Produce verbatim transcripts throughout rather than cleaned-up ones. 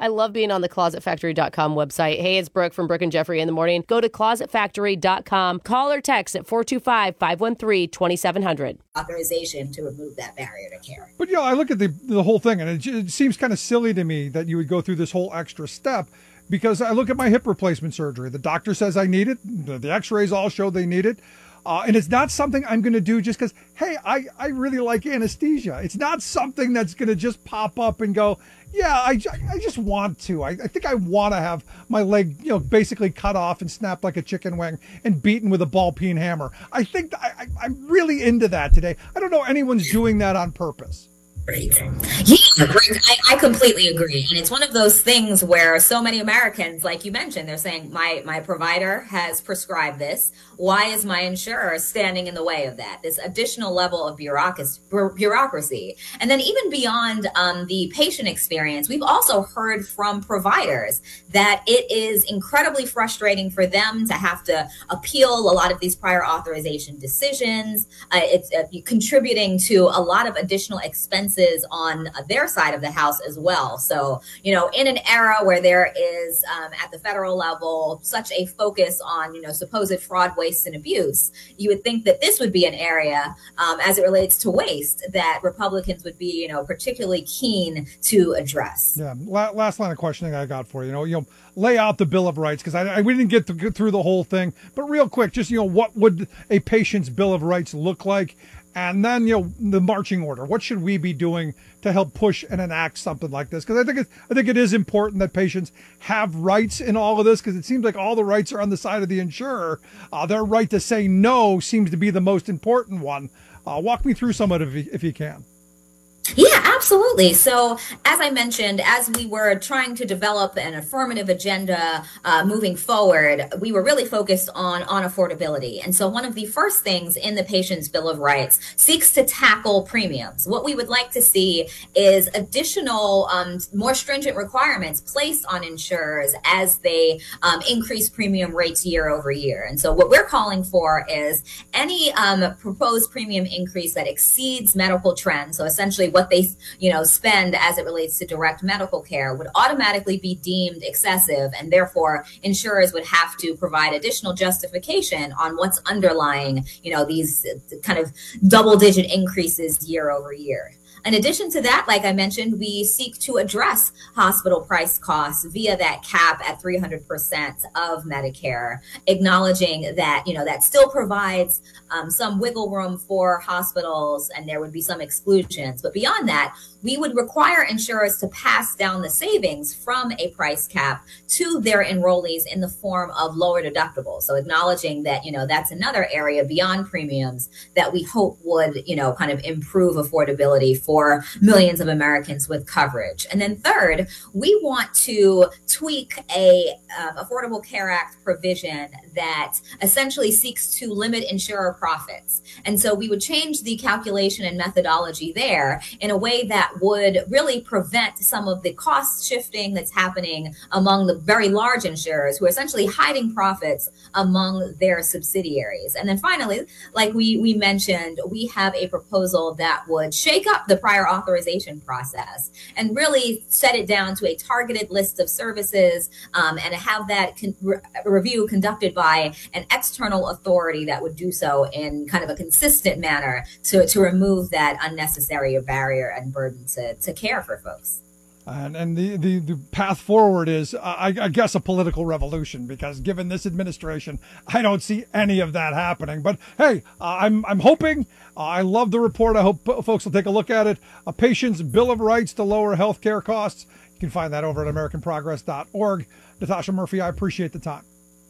I love being on the closet factory dot com website. Hey, it's Brooke from Brooke and Jeffrey in the morning. Go to closet factory dot com. Call or text at four two five, five one three, two seven zero zero. Authorization to remove that barrier to care. But, you know, I look at the, the whole thing, and it, it seems kind of silly to me that you would go through this whole extra step, because I look at my hip replacement surgery. The doctor says I need it. The, the x-rays all show they need it. Uh, and it's not something I'm going to do just because, hey, I, I really like anesthesia. It's not something that's going to just pop up and go, yeah, I, I just want to. I, I think I want to have my leg, you know, basically cut off and snapped like a chicken wing and beaten with a ball peen hammer. I think I, I, I'm really into that today. I don't know anyone's doing that on purpose. Right. Yeah, I, I completely agree. And it's one of those things where so many Americans, like you mentioned, they're saying, my, my provider has prescribed this. Why is my insurer standing in the way of that? This additional level of bureaucracy. bureaucracy. And then even beyond um, the patient experience, we've also heard from providers that it is incredibly frustrating for them to have to appeal a lot of these prior authorization decisions. Uh, it's uh, contributing to a lot of additional expenses on their side of the house as well. So, you know, in an era where there is um, at the federal level such a focus on, you know, supposed fraud, waste, and abuse, you would think that this would be an area um, as it relates to waste that Republicans would be, you know, particularly keen to address. Yeah. Last line of questioning I got for you. You know, you know, lay out the Bill of Rights, because I, I we didn't get, to get through the whole thing, but real quick, just, you know, what would a patient's Bill of Rights look like? And then, you know, the marching order. What should we be doing to help push and enact something like this? Because I think it, I think it is important that patients have rights in all of this, because it seems like all the rights are on the side of the insurer. Uh, their right to say no seems to be the most important one. Uh, walk me through some of it if you, if you can. Yeah, absolutely. So as I mentioned, as we were trying to develop an affirmative agenda uh, moving forward, we were really focused on, on affordability. And so one of the first things in the Patient's Bill of Rights seeks to tackle premiums. What we would like to see is additional, um, more stringent requirements placed on insurers as they um, increase premium rates year over year. And so what we're calling for is any um, proposed premium increase that exceeds medical trends. So essentially what they, you know, spend as it relates to direct medical care would automatically be deemed excessive, and therefore insurers would have to provide additional justification on what's underlying, you know, these kind of double digit increases year over year. In addition to that, like I mentioned, we seek to address hospital price costs via that cap at three hundred percent of Medicare, acknowledging that, you know, that still provides um, some wiggle room for hospitals, and there would be some exclusions. But beyond that, we would require insurers to pass down the savings from a price cap to their enrollees in the form of lower deductibles. So acknowledging that, you know, that's another area beyond premiums that we hope would, you know, kind of improve affordability for millions of Americans with coverage. And then third, we want to tweak a um, Affordable Care Act provision that essentially seeks to limit insurer profits. And so we would change the calculation and methodology there in a way that would really prevent some of the cost shifting that's happening among the very large insurers who are essentially hiding profits among their subsidiaries. And then finally, like we, we mentioned, we have a proposal that would shake up the prior authorization process and really set it down to a targeted list of services um, and have that con- re- review conducted by an external authority that would do so in kind of a consistent manner to, to remove that unnecessary barrier and burden to, to care for folks. And, and the, the, the path forward is, uh, I, I guess, a political revolution, because given this administration, I don't see any of that happening. But hey, uh, I'm I'm hoping. Uh, I love the report. I hope folks will take a look at it. A Patient's Bill of Rights to Lower Health Care Costs. You can find that over at american progress dot org. Natasha Murphy, I appreciate the time.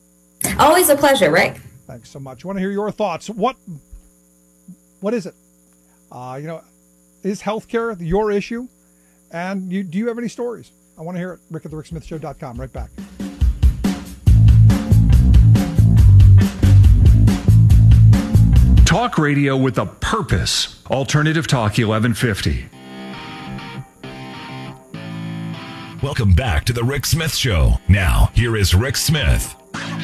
Always a pleasure, Rick. Thanks so much. I want to hear your thoughts. What What is it? Uh, you know, is healthcare your issue? And you, do you have any stories? I want to hear it. Rick at the rick smith show dot com. Right back. Talk radio with a purpose. Alternative Talk eleven fifty. Welcome back to the Rick Smith Show. Now, here is Rick Smith.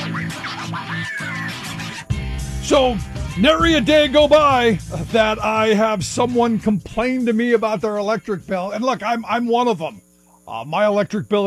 So, nary a day go by that I have someone complain to me about their electric bill. And look, I'm I'm one of them. Uh, my electric bill